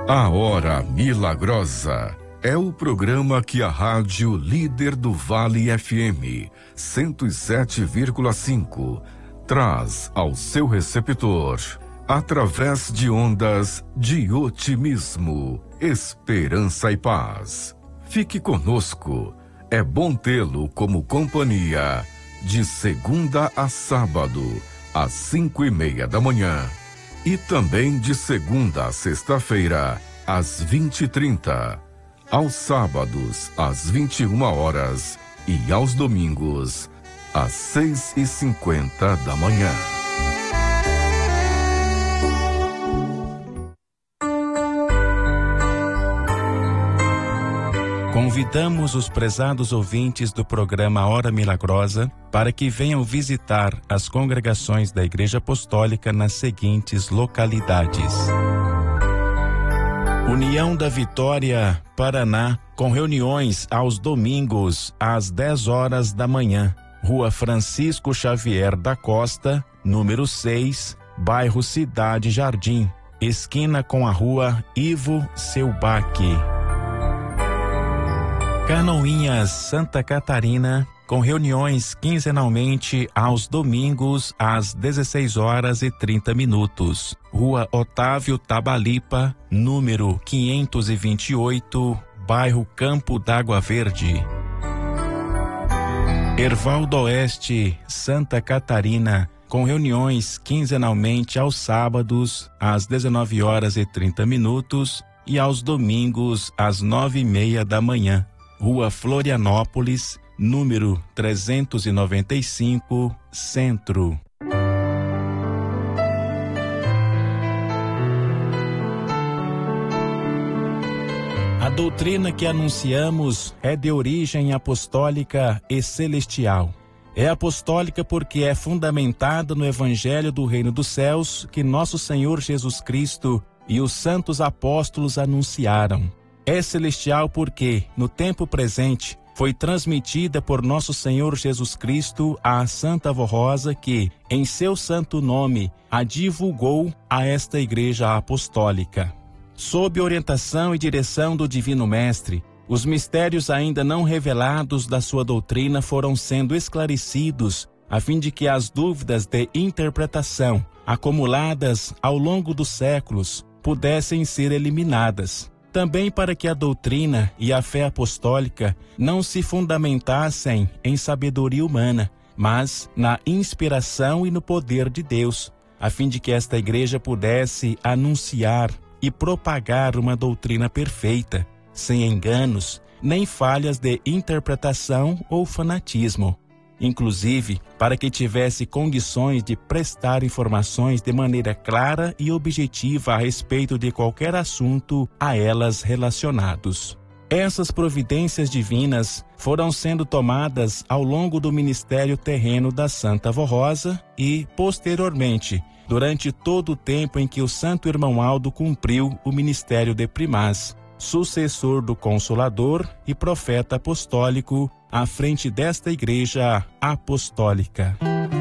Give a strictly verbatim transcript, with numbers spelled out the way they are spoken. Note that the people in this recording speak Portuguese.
A Hora Milagrosa é o programa que a Rádio Líder do Vale F M cento e sete vírgula cinco traz ao seu receptor, através de ondas de otimismo, esperança e paz. Fique conosco, é bom tê-lo como companhia, de segunda a sábado, às cinco e meia da manhã. E também de segunda a sexta-feira, às vinte e trinta. Aos sábados, às vinte e uma horas. E aos domingos, às seis e cinquenta da manhã. Convidamos os prezados ouvintes do programa Hora Milagrosa para que venham visitar as congregações da Igreja Apostólica nas seguintes localidades: União da Vitória, Paraná, com reuniões aos domingos às dez horas da manhã. Rua Francisco Xavier da Costa, número seis, bairro Cidade Jardim, esquina com a Rua Ivo Seubach. Canoinhas, Santa Catarina, com reuniões quinzenalmente aos domingos às dezesseis horas e trinta minutos. Rua Otávio Tabalipa, número quinhentos e vinte e oito, bairro Campo d'Água Verde. Hervaldo Oeste, Santa Catarina, com reuniões quinzenalmente aos sábados às dezenove horas e trinta minutos e aos domingos às nove e meia da manhã. Rua Florianópolis, número trezentos e noventa e cinco, Centro. A doutrina que anunciamos é de origem apostólica e celestial. É apostólica porque é fundamentada no Evangelho do Reino dos Céus que nosso Senhor Jesus Cristo e os santos apóstolos anunciaram. É celestial porque, no tempo presente, foi transmitida por nosso Senhor Jesus Cristo à Santa Vó Rosa que, em seu santo nome, a divulgou a esta Igreja Apostólica. Sob orientação e direção do Divino Mestre, os mistérios ainda não revelados da sua doutrina foram sendo esclarecidos, a fim de que as dúvidas de interpretação, acumuladas ao longo dos séculos, pudessem ser eliminadas. Também para que a doutrina e a fé apostólica não se fundamentassem em sabedoria humana, mas na inspiração e no poder de Deus, a fim de que esta igreja pudesse anunciar e propagar uma doutrina perfeita, sem enganos, nem falhas de interpretação ou fanatismo. Inclusive, para que tivesse condições de prestar informações de maneira clara e objetiva a respeito de qualquer assunto a elas relacionados. Essas providências divinas foram sendo tomadas ao longo do ministério terreno da Santa Vó Rosa e, posteriormente, durante todo o tempo em que o Santo Irmão Aldo cumpriu o ministério de primaz, sucessor do Consolador e profeta apostólico, à frente desta Igreja Apostólica.